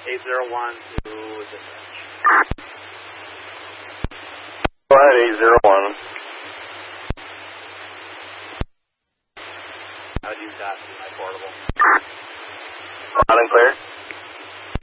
801 to dispatch. Go ahead, 801. How do you copy my portable? Loud and clear.